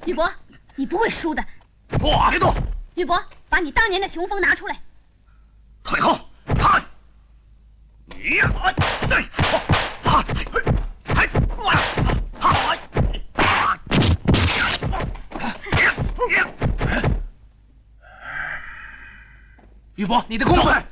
玉伯，你不会输的。 别动！ 玉伯，把你当年的雄风拿出来。 退后！看，你呀！ 玉伯，你的功夫。